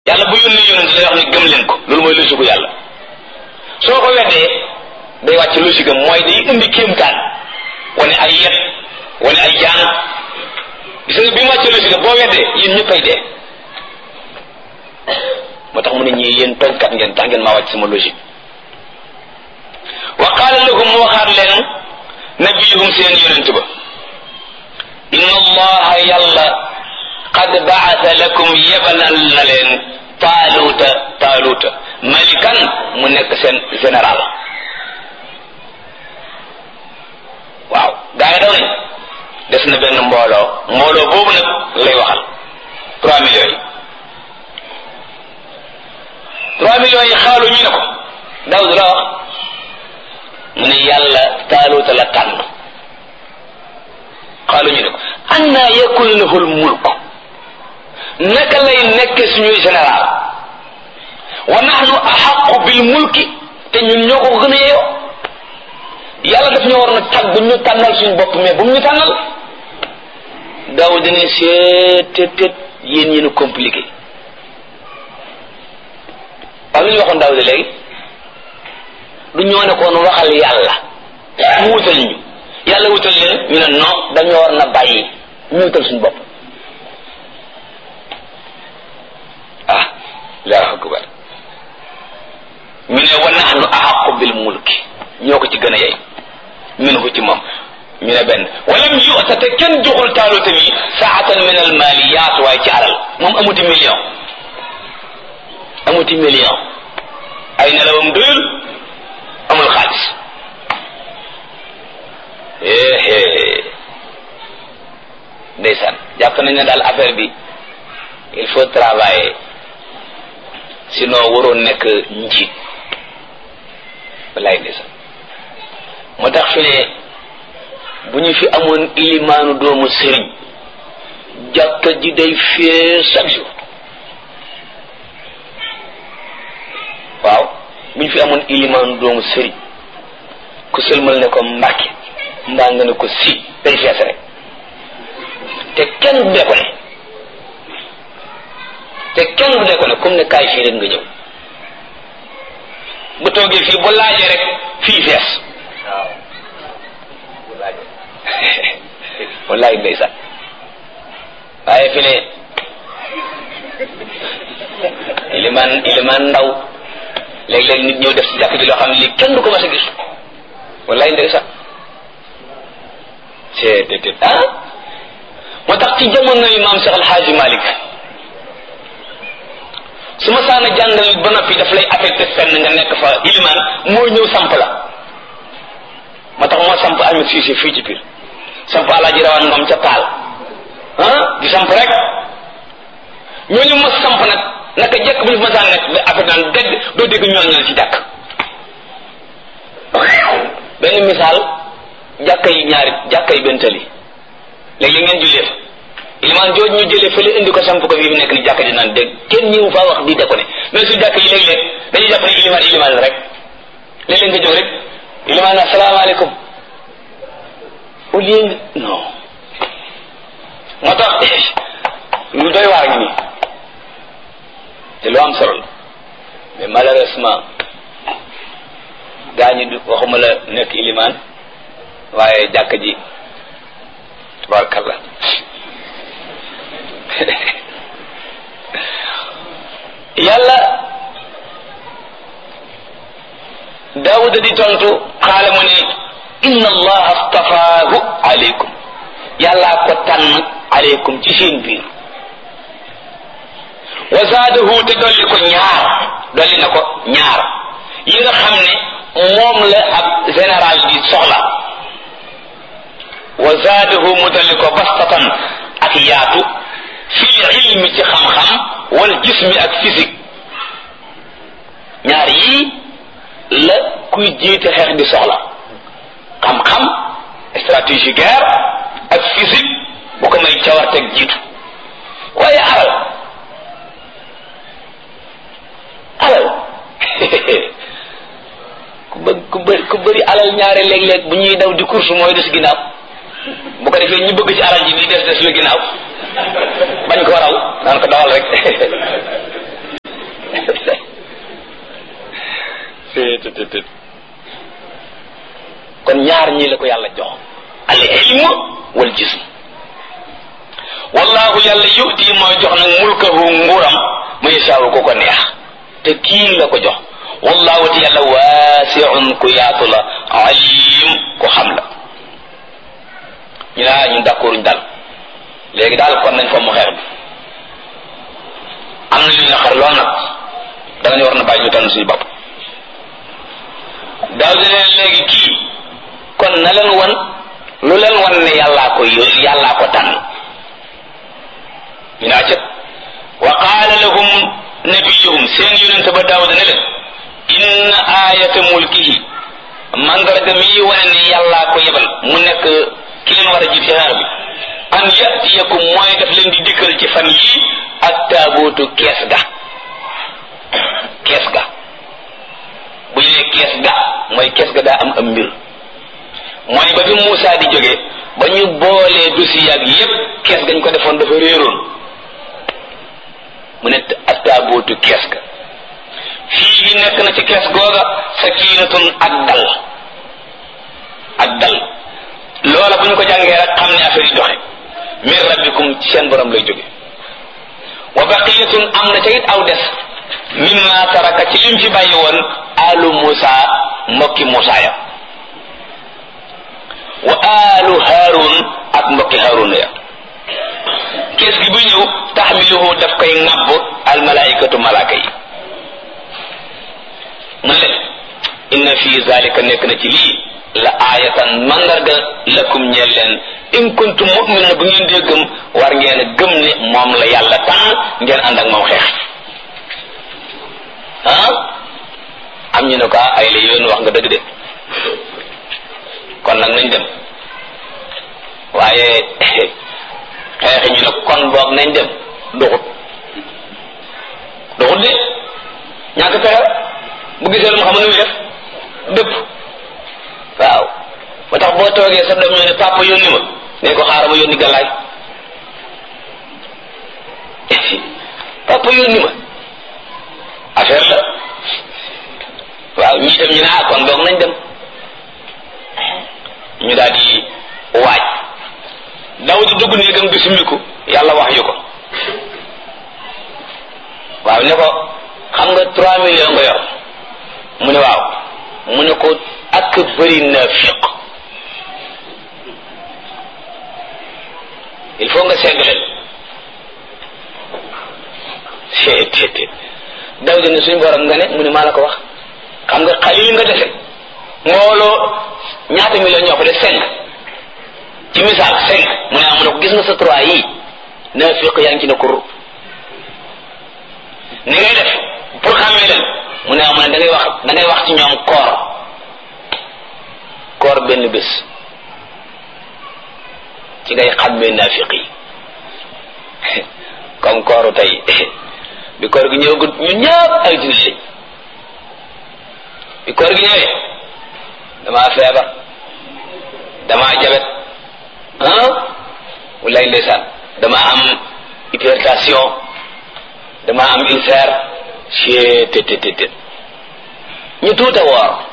yàlla bu yónni yonent lay wax ne gëm leen ko loolu mooy logique yàlla soo ko weddee day wàcc logique am mooy day indi kéemtaan wane ay yet wane ay jaan gis nga bi mu wàcc logique am boo weddee yéen ñëppay dee moo tax mu ne ñii yéen tooñkat ngeen tax ngeen maa wàcc sama logique wa qaala lahum mu waxaat leen nabiyuhum seen yonent ba inna allaha yàlla qad ba'atha lakum yebalal na leen taaluuta malikan mu nekk seen général waaw gaa yi daw nañ des na benn mbooloo boobu nag lay waxal 3 millions yi 3 millions yi xaalu ñu ne ko Daawud la wax mu ne yàlla taaluuta la tànn xaalu ñu ne ko anna yakunu lahul mulk naka lay nekk suñuy général wa nahnu ahaqqu bil mulki te ñun ñoo ko gën a yeeyoo yàlla daf ñu war na tàgg ñu tànnal suñu bopp mais bu mu ñu tànnal Daawud ne seetet yéen a compliqué waaw lu ñu waxoon Daawud léegi du ñoo ne koon waxal yàlla mu wutal ñu yàlla wutal leen ñu ne non dañoo war na bàyyi ñu wutal suñu bopp ah Allahu akbar ñu ne wa nahnu ahaqqu bil mulki ñoo ko ci gën a yey minhu ci moom ñu ne benn walam yu'ta te kenn joxul Taaluta mi saatan min al maliyat waaye ci alal moom amuti million ay nelawam doyul amul xaalis ndeysaan jàpp nañ ne daal affaire bi il faut travailler sinon waroon nekk njiit wallaay ndeysaan moo tax fi ne bu ñu fi amoon ilimaanu doomu sëriñ jàkka ji day fee chaque jour waaw bu ñu fi amoon ilimaanu doomu sëriñ ku sëlmal ne ko Mbàkke mbaa nga ne ko si day fees rek te kenn du dee ko ne comme ne kaay fii rek nga ñëw bu toogee fii bu laajee rek fii fees waaw bu laajee wallaay ndeysaan waaye fi ne ilimaan ndaw léeg-léeg nit ñëw def ci jàkk ji loo xam ne lii kenn du ko mas a gis wallaay ndeysaan c'est ah moo tax ci jamono yi maam Cheikh El Hadji Malick su ma saana jàngal ba noppi daf lay affecté fenn nga nekk fa ilimaan moo ñëw samp la moo tax moo samp Ahmed Cissé fii ci Pire samp Alaaji Rawaan Ngom ca Paal di samp rek ñooñu ma samp nag naka jekk bu ñu ma saan nekk affecté naan dégg doo dégg ñooñal ci jàkk benn misaal jàkka yi benn tali léegi ngeen jullee fa ilimaan jooj ñu jëlee fële indi ko samp ko fii mu nekk ni jàkka ji naan dégg kenn ñëwu faa wax di de ko ne mais su jàkk yi léeg-léeg dañuy jàpp ne ilimaan la rek léeg-léeg nga jóg rek ilimaan asalaamaaleykum au lieu non moo tax lu doy waar ngi nii te lu am solo la mais malheureusement gaa ñi du waxuma la nekk ilimaan waaye jàkka ji tabarakallah yàlla Daawuda di tontu xaala mu ne inna allaha astafaahu aleykum yàllaa ko tànn aleykum ci seen biir wa zaadahu te dolli na ko ñaar yi nga xam ne moom la ab général bi soxla wa zaadahu mu dolli ko bastatan ak yaatu fil ilmi ci xam-xam wal jismi ak physique ñaar yii la kuy jiite xeex di soxla xam-xam stratégie guerre ak physique bu ko may cawarteeg jiitu waaye alal ku bëri alal ñaare léeg-léeg bu ñuy daw di course mooy des ginnaaw bu ko defee ñu bëgg ci alal ji di des la ginnaaw bañ ko raw naan ko dawal rek kon ñaar ñii la ko yàlla jox al ilm wal jism wallahu yàlla yu'ti mooy jox nag mulkahu nguuram ma yashaawu ko ko neex te kii la ko jox wallahu te yàlla waasi'un ku yaatu la alim ku xam la ñu naa ñun d'accorduñ daal léegi daal kon nañ fa mu xeer bi am na lu ñu xar lool nag danañu war na bàyyi ñu tànn suñu bopp daaw di leen léegi kii kon na leen wan lu leen wan ne yàllaa ko tànn ñu naa cët wa qaala lahum nabiyuhum seen yonente ba daawuda ne leen inna ayata mulkihi mandarga mi wane ne yàllaa ko yebal mu nekk ki leen war a jib ci xeer bi an yatiyakum mooy daf leen di dikkal ci fan yii ak taabuutu kees ga bu ñu ne kees ga mooy kees ga daa am mbir mooy ba fi Muusaa di jóge ba ñu boolee dossier ak yépp kees gañ ko defoon dafa réeroon mu ne ak taabuutu kees ga fii gi nekk na ci kees googa sakiinatun ak dal loola bu ñu ko jàngee rek xam ne affaire yi doxe min rabbikum ci seen borom lay jóge wa baqiyatun am na ca it aw des mimma taraka ci lim fi bàyyi woon alu Musa mbokki Musa ya wa alu Harun ak mbokki Harun ya kees gi bu ñëw taxmiluhu daf koy ŋàbb al malaikatu malaaka yi mu ne inna fi zalika nekk na ci lii la aayatan mandarga lakum ñeel leen in kuntum mu'minin bu ngeen dee gëm war ngeen a gëm ne moom la yàlla tànn ngeen ànd ak moom xeex am ñu ne ko ay la yoon wax nga dëgg de kon nag nañ dem waaye xeexi ñu ne kon boog nañ dem duxut de ñàkk pexe bu gisee lu mu xam ne muy def dëpp waaw ba tax boo toogee sa doom ñoo ne papa yónni ma ne ko xaaral ma yónni gàllaay papa yónni ma affaire la waaw ñii dem ñu ne kon boog nañ dem ñu daal di waaj Daawuda dugg néegam di summiku yàlla wax yu ko waaw ne ko xam nga 3 millions nga yor mu ne waaw mu ne ko ak bëri naafiq il faut nga segg leen Daawuda ne suñu borom nga ne mu ne maa la ko wax xam nga xalil nga dese mbooloo ñaata millions ñoo fa de 5 ci misaal 5 mu ne mu ne ko gis nga sa 3 yi naafiq yaa ngi ci ne kur ni ngay def pour xàmmee leen mu ne mu ne da ngay wax ci ñoom koor benn bés ci ngay xàmmee naafiq yi comme kooru tey bi koor gi ñëwagut ñu ñëpp ay jullit lañ bi koor gi ñëwee damaa feebar damaa jabet wallaay ndeysaan damaa am hypertension damaa am ulcère te ñu tuuta woor